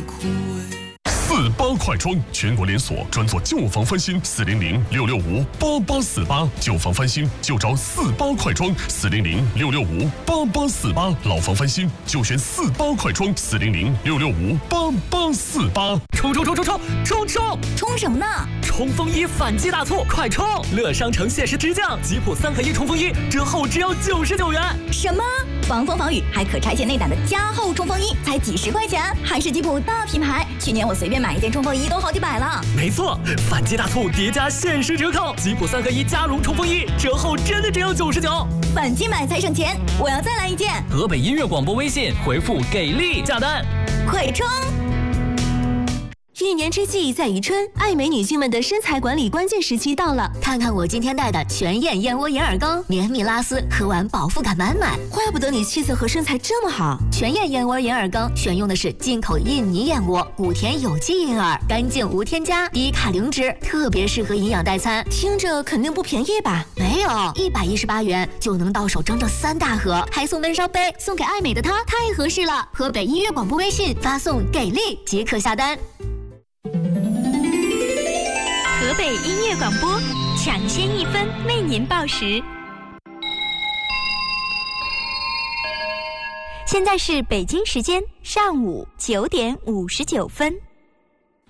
枯萎。 48快装，全国连锁，专做旧房翻新，400-665-8848，旧房翻新就找48快装，400-665-8848，老房翻新就选48快装，400-665-8848。 冲什么呢？ 冲锋衣反击大促，快冲！乐商城限时直降，吉普3合1冲锋衣折后只要99元。 什么？防风防雨还可拆卸内胆的加厚冲锋衣，才几十块钱，还是吉普大品牌。去年我随便买一件冲锋衣都好几百了。 没错，反击大促叠加限时折扣，吉普3合1加绒冲锋衣折后真的只要99。 反击买才省钱，我要再来一件。 河北音乐广播微信回复给力下单， 快冲！ 一年之计在于春，爱美女性们的身材管理关键时期到了。 看看我今天带的全燕燕窝银耳羹，绵密拉丝，喝完饱腹感满满。 怪不得你气色和身材这么好。 全燕燕窝银耳羹选用的是进口印尼燕窝，谷田有机银耳，干净无添加，低卡零脂，特别适合营养代餐。 听着肯定不便宜吧？ 没有，118元就能到手整整3大盒，还送温烧杯，送给爱美的她太合适了。河北音乐广播微信发送给力即可下单。 河北音乐广播，抢先1分为您报时。现在是北京时间上午9点59分。